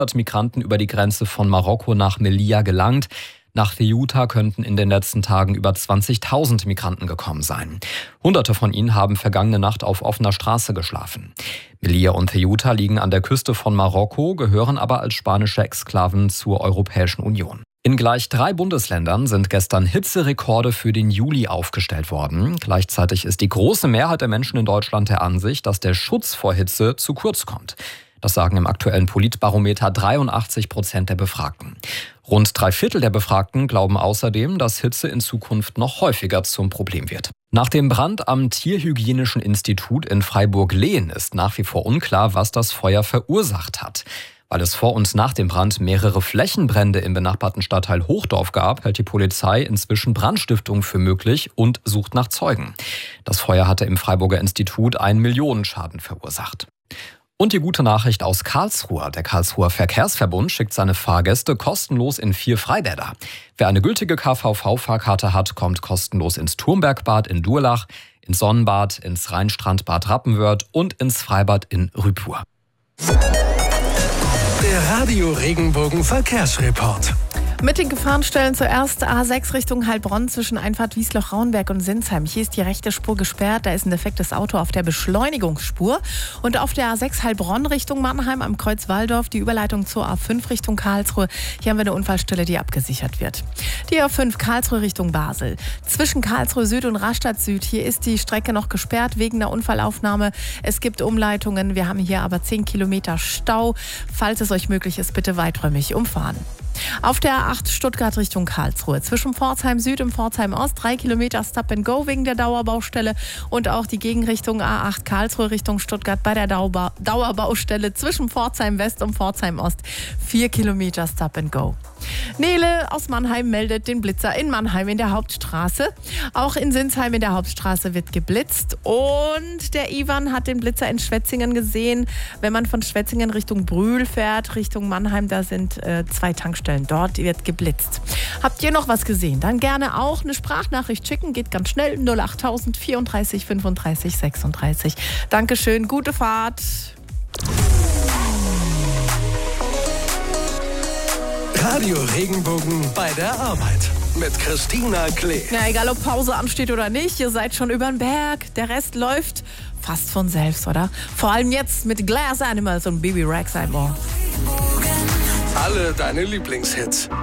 Migranten über die Grenze von Marokko nach Melilla gelangt. Nach Ceuta könnten in den letzten Tagen über 20.000 Migranten gekommen sein. Hunderte von ihnen haben vergangene Nacht auf offener Straße geschlafen. Melilla und Ceuta liegen an der Küste von Marokko, gehören aber als spanische Exklaven zur Europäischen Union. In gleich 3 Bundesländern sind gestern Hitzerekorde für den Juli aufgestellt worden. Gleichzeitig ist die große Mehrheit der Menschen in Deutschland der Ansicht, dass der Schutz vor Hitze zu kurz kommt. Das sagen im aktuellen Politbarometer 83% der Befragten. Rund 3/4 der Befragten glauben außerdem, dass Hitze in Zukunft noch häufiger zum Problem wird. Nach dem Brand am Tierhygienischen Institut in Freiburg-Lehen ist nach wie vor unklar, was das Feuer verursacht hat. Weil es vor und nach dem Brand mehrere Flächenbrände im benachbarten Stadtteil Hochdorf gab, hält die Polizei inzwischen Brandstiftung für möglich und sucht nach Zeugen. Das Feuer hatte im Freiburger Institut einen Millionenschaden verursacht. Und die gute Nachricht aus Karlsruhe. Der Karlsruher Verkehrsverbund schickt seine Fahrgäste kostenlos in 4 Freibäder. Wer eine gültige KVV-Fahrkarte hat, kommt kostenlos ins Turmbergbad in Durlach, ins Sonnenbad, ins Rheinstrandbad Rappenwörth und ins Freibad in Rüpur. Der Radio Regenbogen Verkehrsreport. Mit den Gefahrenstellen zuerst A6 Richtung Heilbronn zwischen Einfahrt Wiesloch-Raunberg und Sinsheim. Hier ist die rechte Spur gesperrt, da ist ein defektes Auto auf der Beschleunigungsspur. Und auf der A6 Heilbronn Richtung Mannheim am Kreuz Walldorf die Überleitung zur A5 Richtung Karlsruhe. Hier haben wir eine Unfallstelle, die abgesichert wird. Die A5 Karlsruhe Richtung Basel. Zwischen Karlsruhe Süd und Rastatt Süd, hier ist die Strecke noch gesperrt wegen der Unfallaufnahme. Es gibt Umleitungen, wir haben hier aber 10 Kilometer Stau. Falls es euch möglich ist, bitte weiträumig umfahren. Auf der A8 Stuttgart Richtung Karlsruhe. Zwischen Pforzheim Süd und Pforzheim Ost 3 Kilometer Stop and Go wegen der Dauerbaustelle. Und auch die Gegenrichtung A8 Karlsruhe Richtung Stuttgart bei der Dauerbaustelle zwischen Pforzheim West und Pforzheim Ost 4 Kilometer Stop and Go. Nele aus Mannheim meldet den Blitzer in Mannheim in der Hauptstraße. Auch in Sinsheim in der Hauptstraße wird geblitzt. Und der Ivan hat den Blitzer in Schwetzingen gesehen. Wenn man von Schwetzingen Richtung Brühl fährt, Richtung Mannheim, da sind 2 Tankstellen. Dort wird geblitzt. Habt ihr noch was gesehen? Dann gerne auch eine Sprachnachricht schicken. Geht ganz schnell. 08000 34 35 36. Dankeschön. Gute Fahrt. Radio Regenbogen bei der Arbeit mit Christina Klee. Ja, egal ob Pause ansteht oder nicht, ihr seid schon über den Berg. Der Rest läuft fast von selbst, oder? Vor allem jetzt mit Glass Animals und Baby Rex ein Ohr. Alle deine Lieblingshits.